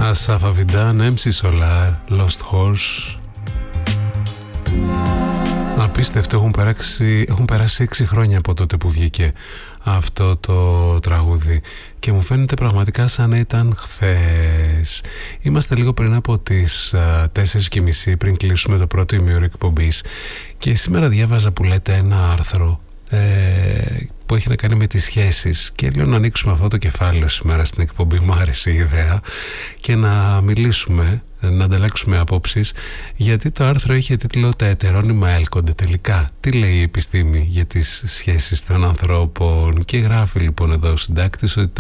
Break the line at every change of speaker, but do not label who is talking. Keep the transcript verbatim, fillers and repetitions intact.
Ασάφ Αβιντάν, εμ σι Solar, Lost Horse. Απίστευτο, έχουν περάσει, έχουν περάσει έξι χρόνια από τότε που βγήκε αυτό το τραγούδι και μου φαίνεται πραγματικά σαν να ήταν χθες. Είμαστε λίγο πριν από τις τέσσερις και μισή, πριν κλείσουμε το πρώτο ημίωρο εκπομπής, και σήμερα διάβαζα που λέτε ένα άρθρο ε, που έχει να κάνει με τις σχέσεις και λέω να ανοίξουμε αυτό το κεφάλαιο σήμερα στην εκπομπή. Μου άρεσε η ιδέα και να μιλήσουμε, να ανταλλάξουμε απόψεις, γιατί το άρθρο είχε τίτλο «Τα ετερόνυμα έλκονται τελικά». Τι λέει η επιστήμη για τις σχέσεις των ανθρώπων? Και γράφει λοιπόν εδώ ο συντάκτης ότι